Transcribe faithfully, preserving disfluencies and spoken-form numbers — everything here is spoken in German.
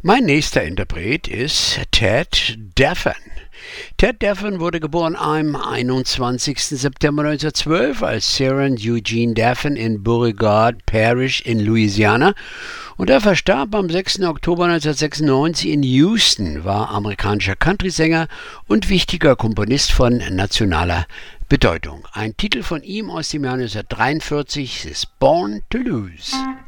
Mein nächster Interpret ist Ted Daffan. Ted Daffan wurde geboren am einundzwanzigsten September neunzehnhundertzwölf als Sarah Eugene Daffan in Beauregard Parish in Louisiana und er verstarb am sechsten Oktober neunzehnhundertsechsundneunzig in Houston, war amerikanischer Country-Sänger und wichtiger Komponist von nationaler Bedeutung. Ein Titel von ihm aus dem Jahr neunzehnhundertdreiundvierzig ist Born to Lose.